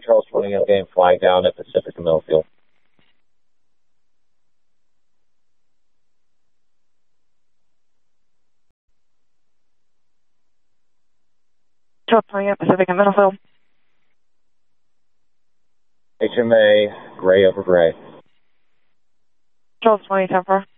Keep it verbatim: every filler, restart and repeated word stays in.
Charles twenty, I'm getting flag down at Pacific and Millfield. Charles twenty at Pacific and Middlefield. H M A, gray over gray. Charles twenty, ten four.